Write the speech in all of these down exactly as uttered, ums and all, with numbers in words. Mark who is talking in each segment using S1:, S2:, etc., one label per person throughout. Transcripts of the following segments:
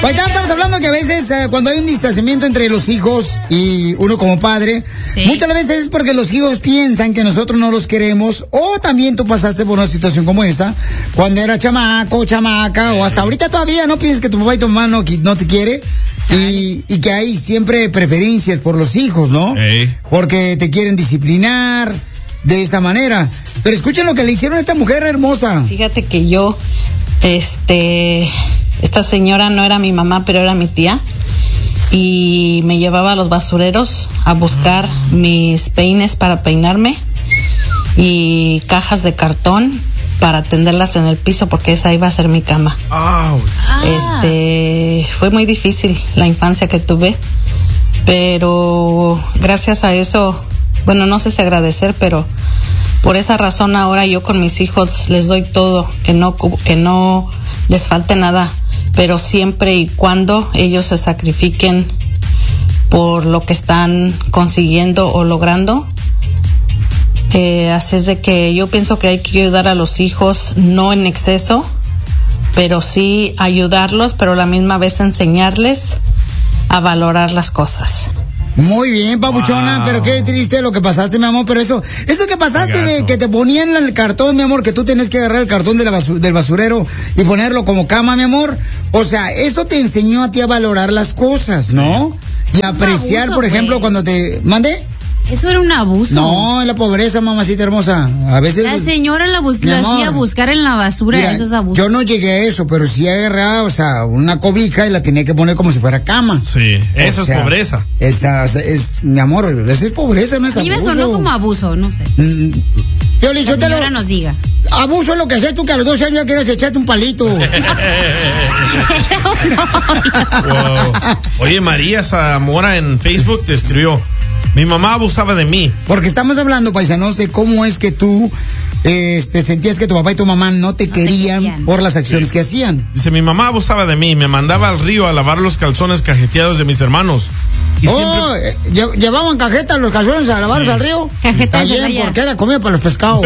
S1: Paisano, estamos hablando que a veces eh, cuando hay un distanciamiento entre los hijos y uno como padre, sí. muchas veces es porque los hijos piensan que nosotros no los queremos, o también tú pasaste por una situación como esa, cuando era chamaco, chamaca, o hasta ahorita todavía no piensas que tu papá y tu mamá no, no te quiere, y, y que hay siempre preferencias por los hijos, ¿no? Hey. Porque te quieren disciplinar de esa manera. Pero escuchen lo que le hicieron a esta mujer hermosa.
S2: Fíjate que yo, este, esta señora no era mi mamá, pero era mi tía. Y me llevaba a los basureros a buscar mis peines para peinarme y cajas de cartón para tenderlas en el piso, porque esa iba a ser mi cama.
S3: Ouch.
S2: Este, fue muy difícil la infancia que tuve, pero gracias a eso, bueno, no sé si agradecer, pero por esa razón ahora yo con mis hijos les doy todo, que no, que no les falte nada, pero siempre y cuando ellos se sacrifiquen por lo que están consiguiendo o logrando. Eh, así es de que yo pienso que hay que ayudar a los hijos, no en exceso, pero sí ayudarlos, pero a la misma vez enseñarles a valorar las cosas.
S1: Muy bien, papuchona, wow. Pero qué triste lo que pasaste, mi amor, pero eso, eso que pasaste de que te ponían el cartón, mi amor, que tú tenés que agarrar el cartón de la basu- del basurero y ponerlo como cama, mi amor, o sea, eso te enseñó a ti a valorar las cosas, ¿no? Y a apreciar, abuso, por ejemplo, wey. Cuando te... ¿Mande?
S4: Eso era un abuso.
S1: No, en la pobreza, mamacita hermosa. A veces.
S4: La señora la bus- la hacía buscar en la basura. Mira, eso es abuso.
S1: Yo no llegué a eso, pero sí agarraba, o sea, una cobija y la tenía que poner como si fuera cama.
S3: Sí, eso
S1: o sea,
S3: es pobreza.
S1: Esa es, mi amor, esa es pobreza, no es abuso.
S4: A mí me sonó como abuso, no sé.
S1: Mm, yo le,
S4: la
S1: yo
S4: señora
S1: te lo,
S4: nos diga.
S1: Abuso es lo que haces tú, que a los doce años ya quieres echarte un palito.
S3: Wow. Oye, María Zamora en Facebook te escribió: mi mamá abusaba de mí.
S1: Porque estamos hablando, paisanos, de cómo es que tú este, sentías que tu papá y tu mamá no te, no querían, te querían por las acciones sí. que hacían.
S3: Dice, mi mamá abusaba de mí, me mandaba al río a lavar los calzones cajeteados de mis hermanos.
S1: Y oh, siempre... eh, ¿llevaban cajetas los calzones a lavarlos sí. al río?
S4: Cajetas
S1: de allá. Porque era comida para los pescados.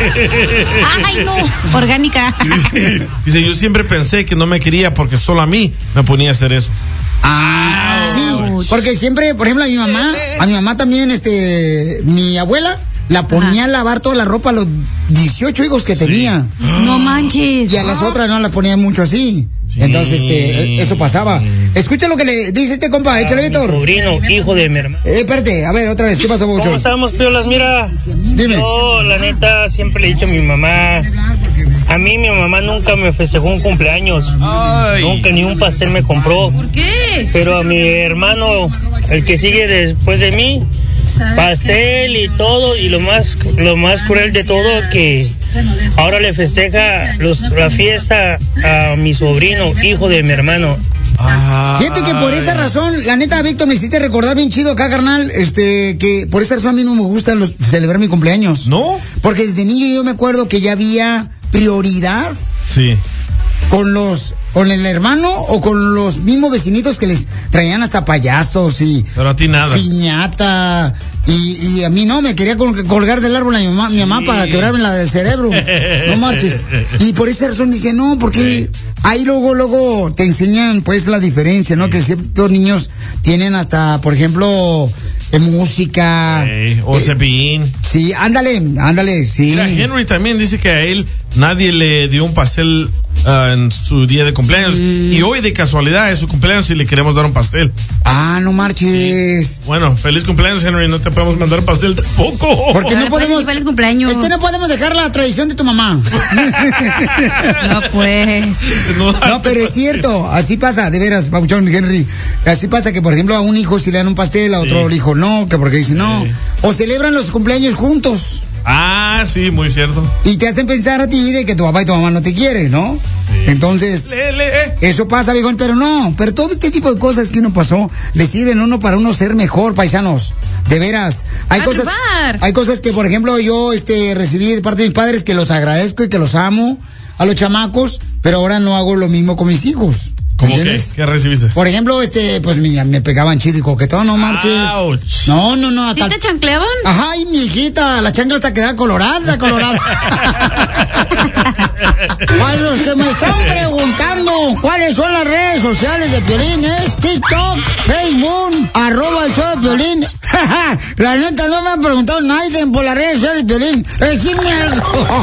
S4: Ay, no, orgánica.
S3: Dice, dice, yo siempre pensé que no me quería porque solo a mí me ponía a hacer eso.
S1: Ah, sí, porque siempre, por ejemplo, a mi mamá, a mi mamá también, este, mi abuela la ponía Ajá. a lavar toda la ropa a los dieciocho hijos que sí. tenía.
S4: No manches.
S1: Y a las otras no las ponía mucho así. Sí. Entonces, este, eso pasaba. Escucha lo que le dice este compa, échale, Víctor.
S5: Mi sobrino, hijo de mi hermano.
S1: Eh, espérate, a ver, otra vez, ¿qué pasó, Bocho?
S5: ¿Cómo estamos, piolas? Mira,
S1: Dime.
S5: Yo, la neta, siempre le he dicho a mi mamá, a mí mi mamá nunca me festejó un cumpleaños. Ay. Nunca ni un pastel me compró.
S4: ¿Por qué?
S5: Pero a mi hermano, el que sigue después de mí, pastel y todo, y lo más lo más cruel de todo, que ahora le festeja los, la fiesta a mi sobrino, hijo de mi hermano.
S1: Ah, fíjate que por esa razón, la neta, Víctor, me hiciste recordar bien chido acá, carnal, este, que por esa razón a mí no me gusta los, celebrar mi cumpleaños.
S3: ¿No?
S1: Porque desde niño yo me acuerdo que ya había prioridad.
S3: Sí.
S1: Con los, con el hermano o con los mismos vecinitos que les traían hasta payasos y
S3: pero a ti nada.
S1: Piñata y, y a mí no, me quería col- colgar del árbol a mi mamá, sí. mi mamá para quebrarme la del cerebro. No marches. Y por esa razón dije, no, porque sí. ahí luego, luego te enseñan pues la diferencia, ¿no? Sí. Que ciertos niños tienen hasta, por ejemplo, eh, música.
S3: Sí. O eh, Cepillín.
S1: Sí, ándale, ándale, sí.
S3: Mira, Henry también dice que a él nadie le dio un pastel Uh, en su día de cumpleaños mm. y hoy de casualidad es su cumpleaños y le queremos dar un pastel.
S1: Ah, no marches.
S3: Sí. Bueno, feliz cumpleaños, Henry, no te podemos mandar pastel tampoco.
S1: Porque no podemos.
S4: Feliz cumpleaños.
S1: Este no podemos dejar la tradición de tu mamá.
S4: No pues.
S1: No, no, pero es cierto, así pasa, de veras, Pabuchón, Henry. Así pasa que, por ejemplo, a un hijo si le dan un pastel, a otro sí. hijo no, que porque dice sí. no. O celebran los cumpleaños juntos.
S3: Ah, sí, muy cierto.
S1: Y te hacen pensar a ti de que tu papá y tu mamá no te quieren, ¿no? Sí. Entonces,
S3: le, le, eh.
S1: eso pasa, viejón, pero no, pero todo este tipo de cosas que uno pasó, le sirven a uno para uno ser mejor, paisanos. De veras. Hay
S4: a
S1: cosas,
S4: tribar.
S1: hay cosas que, por ejemplo, yo este recibí de parte de mis padres que los agradezco y que los amo. a los chamacos, pero ahora no hago lo mismo con mis hijos.
S3: ¿Cómo qué? ¿Qué recibiste?
S1: Por ejemplo, este, pues me, me pegaban chido y coquetón, no marches. Ouch. No, no, no.
S4: Hasta... ¿Sí te chancleaban?
S1: Ajá, y mi hijita, la chancla hasta queda colorada, colorada. Para los que me están preguntando cuáles son las redes sociales de Piolín, es TikTok, Facebook, arroba el show de Piolín. La neta, no me han preguntado nadie por las redes sociales de Piolín. Decime algo.